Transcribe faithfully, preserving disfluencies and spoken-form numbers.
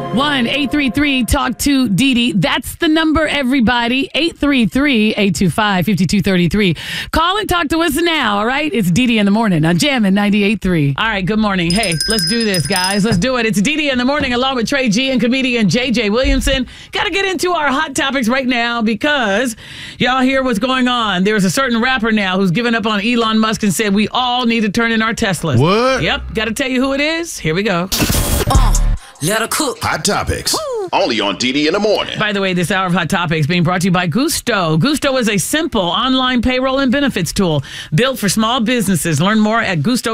one eight three three talk to Didi. That's the number, everybody. eight three three, eight two five, five two three three. Call and talk to us now, all right? It's Didi in the morning on Jammin' ninety-eight point three. All right, good morning. Hey, let's do this, guys. Let's do it. It's Didi in the morning along with Trey G and comedian J J Williamson. Got to get into our hot topics right now because y'all hear what's going on. There's a certain rapper now who's given up on Elon Musk and said we all need to turn in our Teslas. What? Yep, got to tell you who it is. Here we go. Uh, let her cook. Hot Topics. Only on Didi in the morning. By the way, this hour of Hot Topics being brought to you by Gusto. Gusto is a simple online payroll and benefits tool built for small businesses. Learn more at Gusto.